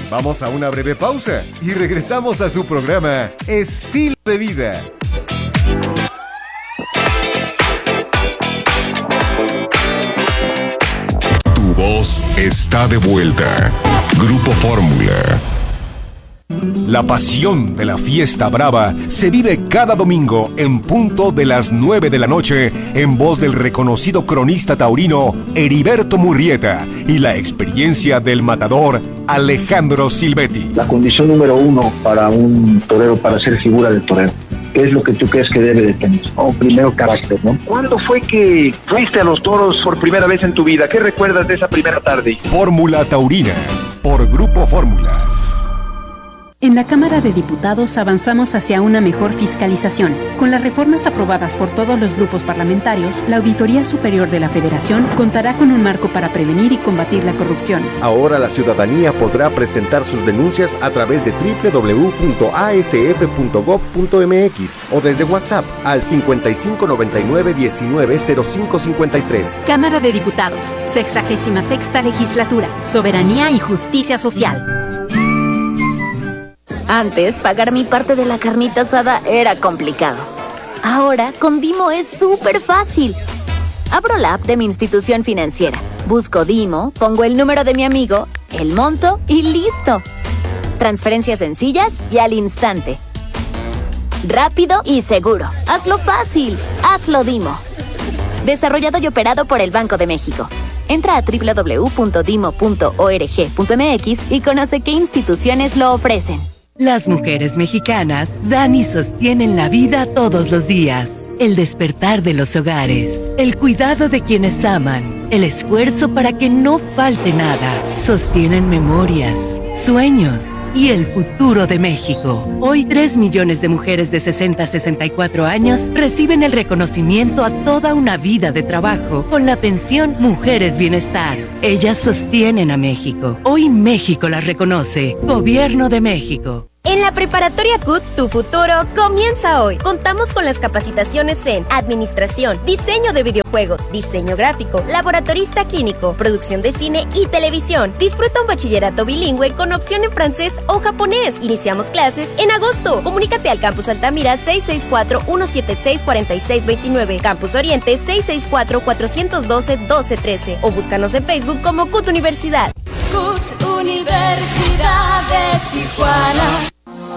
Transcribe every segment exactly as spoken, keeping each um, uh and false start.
Vamos a una breve pausa y regresamos a su programa Estilo de Vida. Tu voz está de vuelta. Grupo Fórmula. La pasión de la fiesta brava se vive cada domingo en punto de las nueve de la noche en voz del reconocido cronista taurino Heriberto Murrieta y la experiencia del matador Alejandro Silvetti. La condición número uno para un torero, para ser figura del torero, ¿qué es lo que tú crees que debe de tener? Oh, primero, carácter, ¿no? ¿Cuándo fue que fuiste a los toros por primera vez en tu vida? ¿Qué recuerdas de esa primera tarde? Fórmula Taurina, por Grupo Fórmula. En la Cámara de Diputados avanzamos hacia una mejor fiscalización. Con las reformas aprobadas por todos los grupos parlamentarios, la Auditoría Superior de la Federación contará con un marco para prevenir y combatir la corrupción. Ahora la ciudadanía podrá presentar sus denuncias a través de doble u doble u doble u punto a s f punto gob punto m x o desde WhatsApp al cincuenta y cinco noventa y nueve diecinueve cero cinco cincuenta y tres. Cámara de Diputados, sexagésima sexta legislatura, soberanía y justicia social. Antes, pagar mi parte de la carnita asada era complicado. Ahora, con Dimo es súper fácil. Abro la app de mi institución financiera, busco Dimo, pongo el número de mi amigo, el monto y ¡listo! Transferencias sencillas y al instante. Rápido y seguro. Hazlo fácil. Hazlo Dimo. Desarrollado y operado por el Banco de México. Entra a doble u doble u doble u punto dimo punto org punto m x y conoce qué instituciones lo ofrecen. Las mujeres mexicanas dan y sostienen la vida todos los días. El despertar de los hogares, el cuidado de quienes aman, el esfuerzo para que no falte nada. Sostienen memorias, sueños y el futuro de México. Hoy tres millones de mujeres de sesenta a sesenta y cuatro años reciben el reconocimiento a toda una vida de trabajo con la pensión Mujeres Bienestar. Ellas sostienen a México. Hoy México las reconoce. Gobierno de México. En la Preparatoria C U T, tu futuro comienza hoy. Contamos con las capacitaciones en Administración, Diseño de Videojuegos, Diseño Gráfico, Laboratorista Clínico, Producción de Cine y Televisión. Disfruta un bachillerato bilingüe con opción en francés o japonés. Iniciamos clases en agosto. Comunícate al Campus Altamira seis seis cuatro, uno siete seis, cuatro seis dos nueve, Campus Oriente seis seis cuatro, cuatro uno dos, uno dos uno tres o búscanos en Facebook como C U T Universidad. C U T Universidad de Tijuana.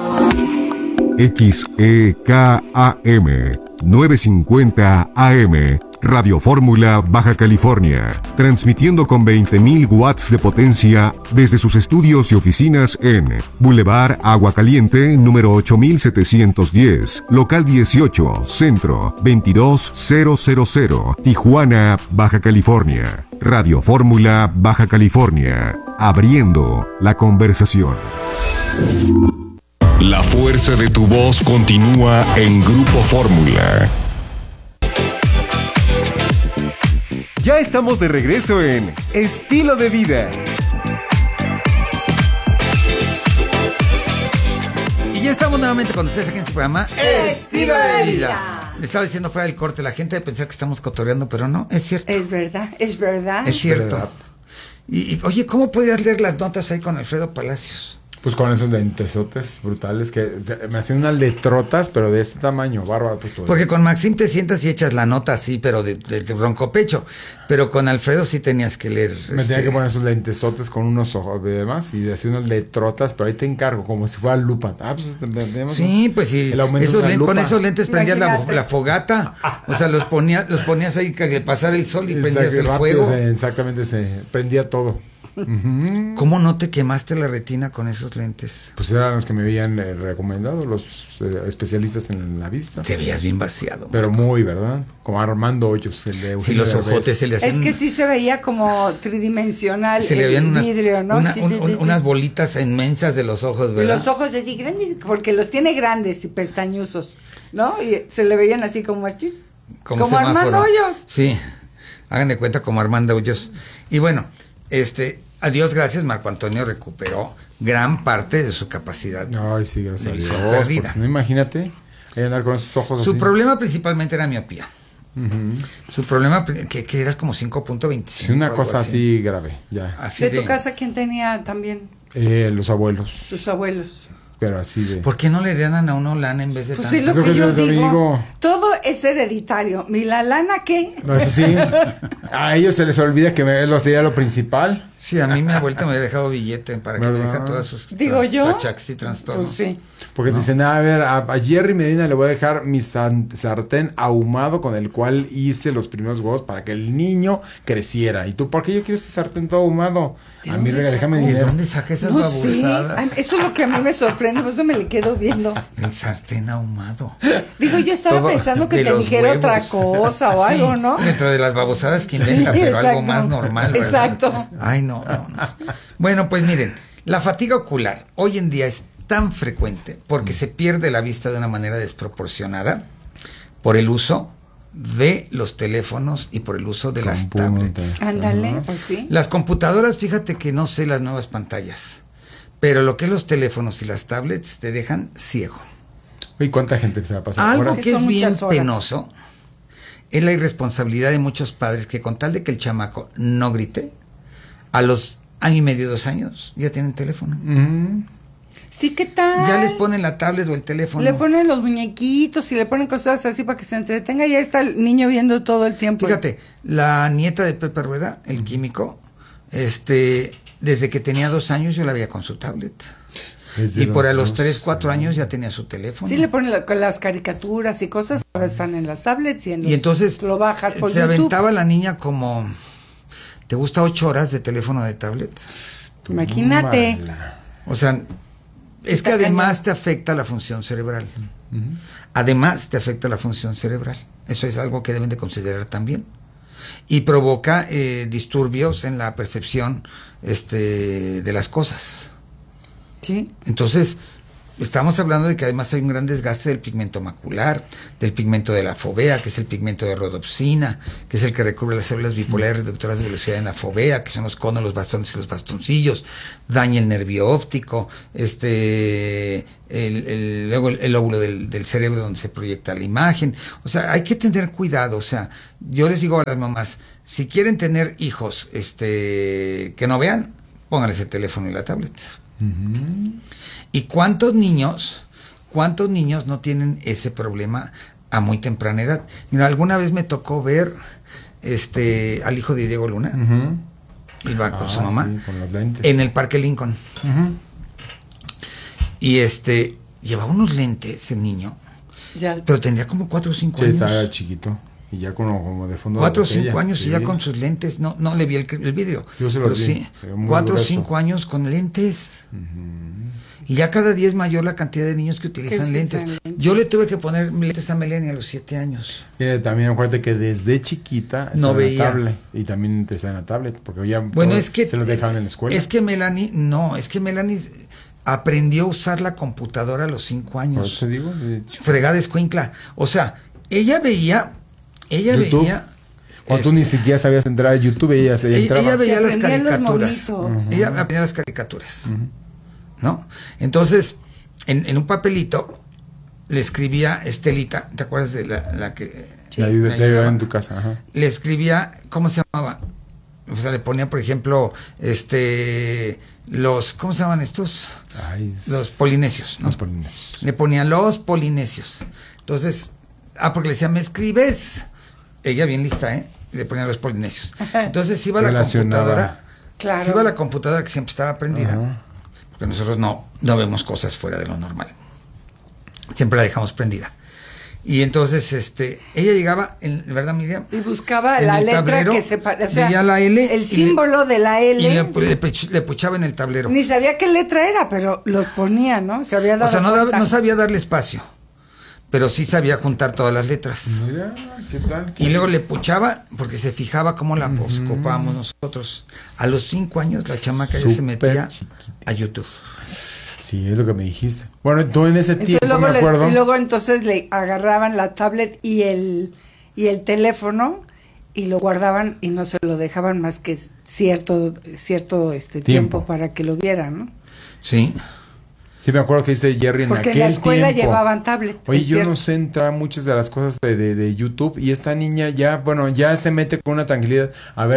X E K A M novecientos cincuenta A M Radio Fórmula Baja California, transmitiendo con veinte mil watts de potencia desde sus estudios y oficinas en Boulevard Agua Caliente, número ocho mil setecientos diez, local dieciocho, centro, veintidós mil, Tijuana, Baja California. Radio Fórmula Baja California, abriendo la conversación. La fuerza de tu voz continúa en Grupo Fórmula. Ya estamos de regreso en Estilo de Vida. Y ya estamos nuevamente con ustedes aquí en su programa Estilo de Vida. Le estaba diciendo fuera del corte, la gente debe pensar que estamos cotorreando, pero no, es cierto. Es verdad, es verdad. Es cierto. Verdad. Y, y oye, ¿cómo podías leer las notas ahí con Alfredo Palacios? Pues con esos lentesotes brutales que me hacían unas letrotas, pero de este tamaño, bárbaro. Pues, Porque con Maxim te sientas y echas la nota así, pero de, de, de broncopecho. Pero con Alfredo sí tenías que leer. Me este... tenía que poner esos lentesotes con unos ojos y demás, y hacía unas letrotas, pero ahí te encargo, como si fuera lupa. Ah, pues tenemos sí, pues sí. Esos lentes, con esos lentes prendías la, la fogata. O sea, los ponías, los ponías ahí que pasara el sol y Exacto, prendías el rápido, fuego. Se, exactamente, se prendía todo. Uh-huh. ¿Cómo no te quemaste la retina con esos lentes? Pues eran los que me habían eh, recomendado los eh, especialistas en la vista. Te veías bien vaciado. Pero muy, ¿verdad? Como Armando Hoyos, el de sí, los ojotes se le hacían. Es que sí se veía como tridimensional se le el unas, vidrio, ¿no? Una, sí, un, sí, un, sí. Unas bolitas inmensas de los ojos, ¿verdad? Y los ojos así grandes, porque los tiene grandes y pestañosos, ¿no? Y se le veían así como así. Como, como Armando Hoyos. Sí, hagan de cuenta como Armando Hoyos. Y bueno, este... A Dios gracias, Marco Antonio recuperó gran parte de su capacidad. Ay, sí, gracias a Dios. Perdida. Pues, no, imagínate, andar con esos ojos Su así. problema principalmente era miopía. Uh-huh. Su problema, que, que eras como cinco punto veinticinco. Sí, una cosa así, así grave, ya. Así ¿De, de tu casa quién tenía también? Eh, los abuelos. Tus abuelos. Pero así de... ¿Por qué no le dan a uno lana en vez de Pues tanto? es lo Creo que que yo yo te digo. digo. Todo es hereditario. ¿Y la lana qué? No, eso sí. A ellos se les olvida que me, lo sería lo principal. Sí, a mí mi abuelita me había dejado billete para que me ¿Verdad? deje todas sus Digo tras- yo. trachaques y trastornos. Pues sí. Porque te dicen, a ver, a, a Jerry Medina le voy a dejar mi san- sartén ahumado con el cual hice los primeros huevos para que el niño creciera. ¿Y tú por qué yo quiero ese sartén todo ahumado? A mí, rega, déjame ¿De dinero. dónde saca esas No sé. babosadas? Eso es lo que a mí me sorprende. Por eso me le quedo viendo. El sartén ahumado. Digo, yo estaba Todo pensando que de te los dijera huevos. otra cosa o Sí, algo, ¿no? Dentro de las babosadas que inventa, Sí, pero algo exacto. más normal, ¿verdad? Exacto. Ay, no, no, no. Bueno, pues miren, la fatiga ocular hoy en día es tan frecuente porque se pierde la vista de una manera desproporcionada por el uso de los teléfonos y por el uso de las tablets. Ándale, pues sí. Las computadoras, fíjate que no sé las nuevas pantallas, pero lo que es los teléfonos y las tablets te dejan ciego. ¿Y cuánta gente se va a pasar? Algo horas? que es Son bien muchas horas. penoso es la irresponsabilidad de muchos padres que con tal de que el chamaco no grite, a los año y medio, dos años, ya tienen teléfono. Mm. Sí, ¿qué tal? Ya les ponen la tablet o el teléfono. Le ponen los muñequitos y le ponen cosas así para que se entretenga y ya está el niño viendo todo el tiempo. Fíjate, la nieta de Pepe Rueda, el químico, este, desde que tenía dos años yo la veía con su tablet. Desde Y por a los dos, tres, cuatro sí. años ya tenía su teléfono. Sí, le ponen la- con las caricaturas y cosas, ahora están en las tablets y en los, Y entonces lo bajas por se YouTube. aventaba la niña como, ¿te gusta ocho horas de teléfono de tablet? Imagínate. Mala. O sea, es que Está además cañón. te afecta la función cerebral. Además te afecta la función cerebral. Eso es algo que deben de considerar también. Y provoca eh, disturbios en la percepción este, de las cosas. Sí. Entonces, estamos hablando de que además hay un gran desgaste del pigmento macular, del pigmento de la fovea, que es el pigmento de rodopsina, que es el que recubre las células bipolares reductoras de velocidad en la fovea, que son los conos, los bastones y los bastoncillos, daña el nervio óptico, este, el, el, luego el, el óvulo del, del cerebro donde se proyecta la imagen. O sea, hay que tener cuidado. O sea, yo les digo a las mamás, si quieren tener hijos este, que no vean, pónganles el teléfono y la tablet. ¿Y cuántos niños, cuántos niños no tienen ese problema a muy temprana edad? Mira, alguna vez me tocó ver este al hijo de Diego Luna, Ujú. iba con Ah, su mamá, sí, con los lentes. en el Parque Lincoln. Ujú. Y este, llevaba unos lentes el niño, Ya. pero tendría como cuatro o cinco Sí, años. estaba chiquito. Y ya como, como de fondo. Cuatro o de botella. cinco años Sí. y ya con sus lentes. No, no le vi el, el vidrio. Yo se los pero vi, sí, pero muy cuatro o grueso. cinco años con lentes. Y ya cada día es mayor la cantidad de niños que utilizan Que lentes. utilizan lentes. Yo le tuve que poner lentes a Melania a los siete años. Eh, también acuérdate que desde chiquita No estaba en veía. la tablet. Y también te está en la tablet. Porque ya Bueno, todo es que se lo dejaban en la escuela. Es que Melanie, no, es que Melanie aprendió a usar la computadora a los cinco Por años. eso te digo. de chico. Fregada escuincla. O sea, ella veía, ella YouTube. veía. Cuando tú este, ni siquiera sabías entrar a YouTube, ella, ella ella, entraba. ella veía Se las aprendían los caricaturas. monitos. Ella aprendía las caricaturas. ¿No? Entonces, en, en un papelito le escribía Estelita, ¿te acuerdas de la, la que La ayuda- me te ayudaba ayudaba? en tu casa. Ajá. Le escribía, ¿cómo se llamaba? O sea, le ponía, por ejemplo, este, los, ¿cómo se llaman estos? Ay, es- Los polinesios, ¿no? Los polinesios. Le ponía los polinesios. Entonces, ah, porque le decía, ¿me escribes? Ella bien lista, ¿eh? Le ponía los polinesios. Entonces iba a la Relacionaba. computadora. Claro. Se iba a la computadora que siempre estaba prendida. Ajá. Porque nosotros no, no vemos cosas fuera de lo normal. Siempre la dejamos prendida. Y entonces, este, ella llegaba, en verdad, Miriam, Y buscaba en la el letra tablero, que se pare- o sea, veía la L el y símbolo de la L. y le, le, pech- le puchaba en el tablero. Ni sabía qué letra era, pero lo ponía, ¿no? Se había dado O sea, no, cuenta. daba- no sabía darle espacio, pero sí sabía juntar todas las letras. Mira, ¿qué tal? Y luego le puchaba porque se fijaba cómo la pues, ocupábamos nosotros. A los cinco años la chamaca ya se Súper metía chiquita. a YouTube. Sí, es lo que me dijiste. Bueno, tú en ese Entonces, tiempo luego me les- acuerdo. y luego entonces le agarraban la tablet y el y el teléfono y lo guardaban y no se lo dejaban más que cierto cierto este tiempo, Tiempo. para que lo vieran, ¿no? Sí. Sí, me acuerdo que dice Jerry en Porque aquel en la escuela tiempo. llevaban tablet. Oye, es yo cierto. no sé entrar a muchas de las cosas de, de, de YouTube y esta niña ya, bueno, ya se mete con una tranquilidad a ver a la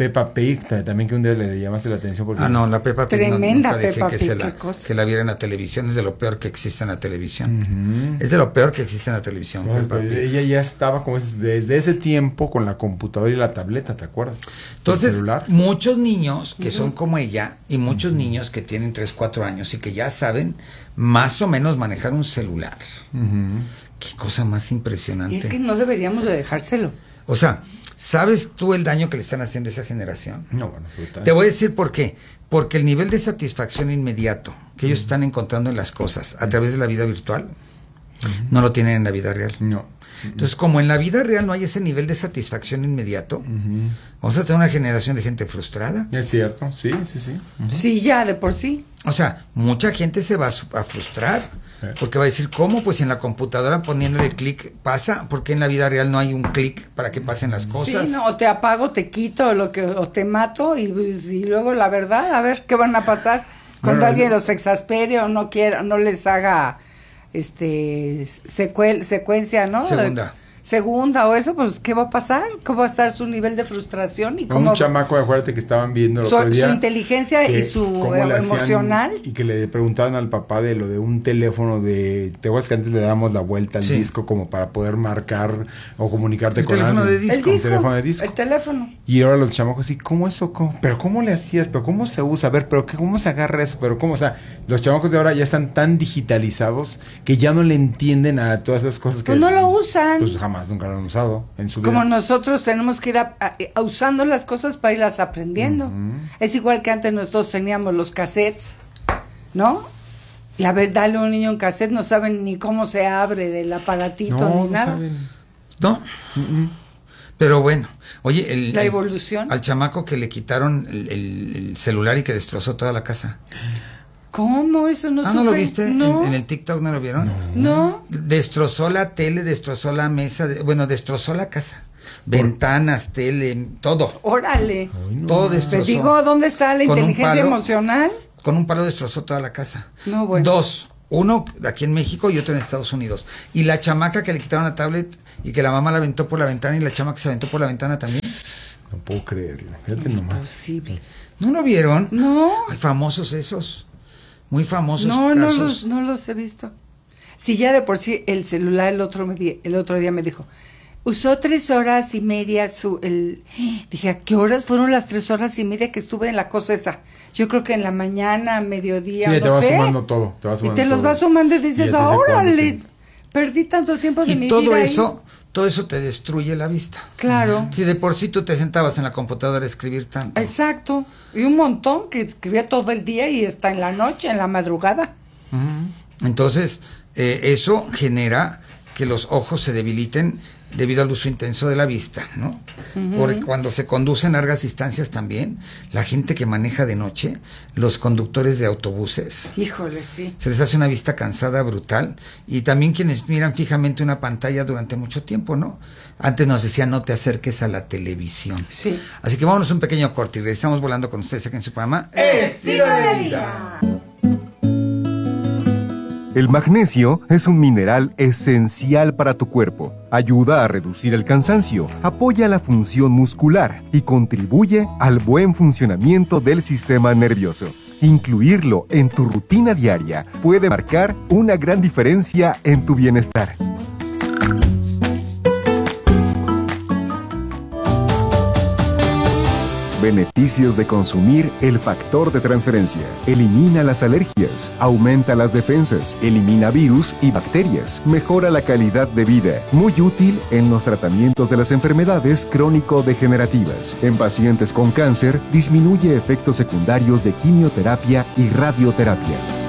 Peppa Pig, también que un día le llamaste la atención. Porque ah, no, la Peppa Pig tremenda no, nunca dejé Peppa que, Pig, se la, que la viera en la televisión. Es de lo peor que existe en la televisión. Uh-huh. Es de lo peor que existe en la televisión. No, ella ya estaba como es, desde ese tiempo con la computadora y la tableta, ¿te acuerdas? Entonces, celular. Muchos niños que uh-huh. son como ella y muchos uh-huh. niños que tienen tres, cuatro años y que ya saben más o menos manejar un celular. Uh-huh. Qué cosa más impresionante. Y es que no deberíamos de dejárselo. O sea, ¿sabes tú el daño que le están haciendo a esa generación? No, bueno, brutal. Te voy a decir por qué. Porque el nivel de satisfacción inmediato que ellos uh-huh. están encontrando en las cosas a través de la vida virtual, uh-huh. no lo tienen en la vida real. No. Entonces, como en la vida real no hay ese nivel de satisfacción inmediato, uh-huh. vamos a tener una generación de gente frustrada. Es cierto, sí, sí, sí. Uh-huh. Sí, ya, de por sí. O sea, mucha gente se va a, a frustrar, ¿eh? Porque va a decir, ¿cómo? Pues en la computadora poniéndole clic pasa, porque en la vida real no hay un clic para que pasen las cosas. Sí, no, o te apago, te quito, lo que, o te mato, y, y luego la verdad, a ver, ¿qué van a pasar? Cuando bueno, alguien los exaspere o no quiera, no les haga... este secuel, secuencia, ¿no? Segunda. Segunda o eso, pues ¿qué va a pasar? ¿Cómo va a estar su nivel de frustración? Y cómo un chamaco, acuérdate que estaban viendo el su, otro día, su inteligencia y su emocional. Y que le preguntaban al papá de lo de un teléfono de... Te acuerdas que antes le dábamos la vuelta al sí. disco como para poder marcar o comunicarte el con teléfono alguien. De disco. El disco. El teléfono de disco. El teléfono. Y ahora los chamacos, ¿y cómo eso? Cómo? ¿Pero cómo le hacías? ¿Pero cómo se usa? A ver, ¿pero qué, cómo se agarra eso? ¿Pero cómo? O sea, los chamacos de ahora ya están tan digitalizados que ya no le entienden a todas esas cosas que... Pues no lo usan. Pues jamás, nunca lo han usado. En su como vida. Nosotros tenemos que ir a, a, a usando las cosas para irlas aprendiendo. Uh-huh. Es igual que antes nosotros teníamos los cassettes, ¿no? Y a ver, dale a un niño un cassette, no saben ni cómo se abre del aparatito no, ni no nada. Saben. No. Uh-uh. Pero bueno, oye, el, la el, evolución. Al chamaco que le quitaron el, el, el celular y que destrozó toda la casa. ¿Cómo? Eso no Ah, ¿no lo viste? No. ¿En, en el TikTok no lo vieron? No. Destrozó la tele, destrozó la mesa, de, bueno, destrozó la casa. Ventanas, tele, todo. Órale. Ay, no. Todo destrozó. Te digo, ¿dónde está la con inteligencia palo, emocional? Con un palo destrozó toda la casa. No, bueno. Dos. Uno aquí en México y otro en Estados Unidos. Y la chamaca que le quitaron la tablet y que la mamá la aventó por la ventana y la chamaca se aventó por la ventana también. No puedo creerlo. Fíjate es nomás. Posible. ¿No lo vieron? No. Hay famosos esos. Muy famosos no, casos. No, los, no los he visto. Si ya de por sí el celular el otro, el otro día me dijo, usó tres horas y media su... el Dije, ¿a qué horas fueron las tres horas y media que estuve en la cosa esa? Yo creo que en la mañana, mediodía, sí, no te vas sé. sumando todo. Te vas sumando y te todo. los vas sumando y dices, ¡órale! Te... Perdí tanto tiempo de y mi todo vida eso, ahí. todo eso te destruye la vista. Claro. Si de por sí tú te sentabas en la computadora a escribir tanto. Exacto. Y un montón que escribía todo el día y hasta en la noche, en la madrugada. Uh-huh. Entonces, eh, eso genera que los ojos se debiliten debido al uso intenso de la vista, ¿no? Uh-huh. Porque cuando se conducen largas distancias también, la gente que maneja de noche, los conductores de autobuses, híjole, sí, se les hace una vista cansada brutal, y también quienes miran fijamente una pantalla durante mucho tiempo, ¿no? Antes nos decían no te acerques a la televisión. Sí. Así que vámonos un pequeño corte y regresamos volando con ustedes aquí en su programa Estilo de Vida. El magnesio es un mineral esencial para tu cuerpo. Ayuda a reducir el cansancio, apoya la función muscular y contribuye al buen funcionamiento del sistema nervioso. Incluirlo en tu rutina diaria puede marcar una gran diferencia en tu bienestar. Beneficios de consumir el factor de transferencia. Elimina las alergias, aumenta las defensas, elimina virus y bacterias, mejora la calidad de vida. Muy útil en los tratamientos de las enfermedades crónico-degenerativas. En pacientes con cáncer, disminuye efectos secundarios de quimioterapia y radioterapia.